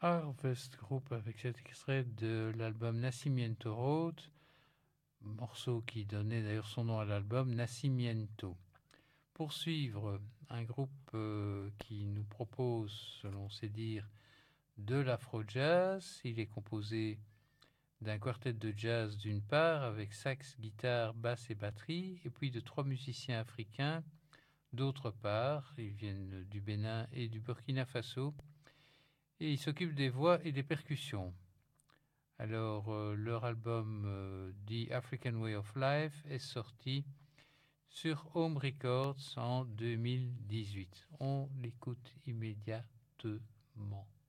Harvest Group avec cet extrait de l'album Nacimiento Road, morceau qui donnait d'ailleurs son nom à l'album Nacimiento. Pour suivre, un groupe qui nous propose, selon ses dires, de l'afro-jazz. Il est composé d'un quartet de jazz d'une part, avec sax, guitare, basse et batterie, et puis de 3 musiciens africains d'autre part. Ils viennent du Bénin et du Burkina Faso, et ils s'occupent des voix et des percussions. Alors, leur album The African Way of Life est sorti sur Home Records en 2018. On l'écoute immédiatement.